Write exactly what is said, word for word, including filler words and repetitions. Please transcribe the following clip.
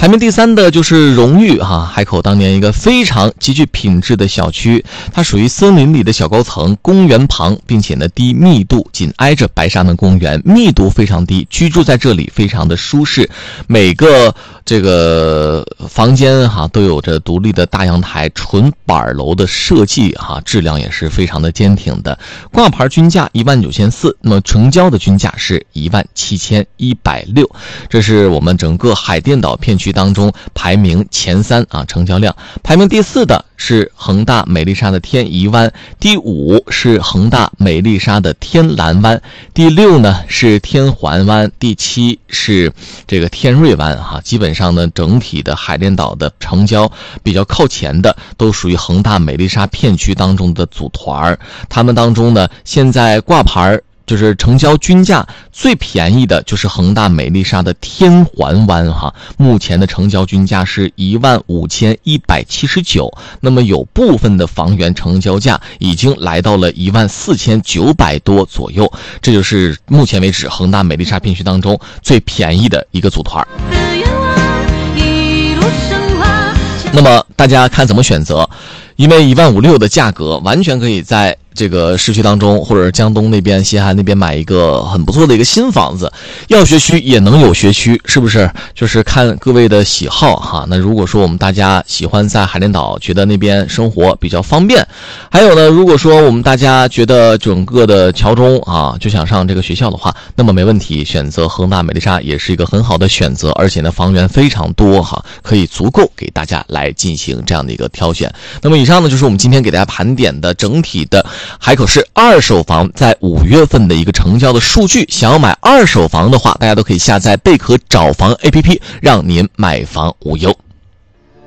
排名第三的就是荣誉哈，海口当年一个非常极具品质的小区，它属于森林里的小高层，公园旁，并且呢低密度，紧挨着白沙门公园，密度非常低，居住在这里非常的舒适，每个这个房间哈都有着独立的大阳台，纯板楼的设计哈，质量也是非常的坚挺的。挂牌均价一万九千四，那么成交的均价是一万七千一百六，这是我们整个海淀岛片区当中排名前三啊，成交量。排名第四的是恒大美丽沙的天怡湾，第五是恒大美丽沙的天蓝湾，第六呢是天环湾，第七是这个天瑞湾哈。基本上呢，整体的海淀岛的成交比较靠前的，都属于恒大美丽沙片区当中的组团。他们当中呢，现在挂牌就是成交均价最便宜的就是恒大美丽沙的天环湾哈，目前的成交均价是一万五千一百七十九，那么有部分的房源成交价已经来到了一万四千九百多左右，这就是目前为止恒大美丽沙片区当中最便宜的一个组团。那么大家看怎么选择，因为一万五六的价格完全可以在这个市区当中或者江东那边西海那边买一个很不错的一个新房子，要学区也能有学区，是不是？就是看各位的喜好哈。那如果说我们大家喜欢在海淀岛，觉得那边生活比较方便，还有呢，如果说我们大家觉得整个的桥中啊就想上这个学校的话，那么没问题，选择恒大美丽沙也是一个很好的选择，而且呢房源非常多哈，可以足够给大家来进行这样的一个挑选。那么以上呢就是我们今天给大家盘点的整体的海口市二手房在五月份的一个成交的数据。想要买二手房的话，大家都可以下载贝壳找房 A P P， 让您买房无忧。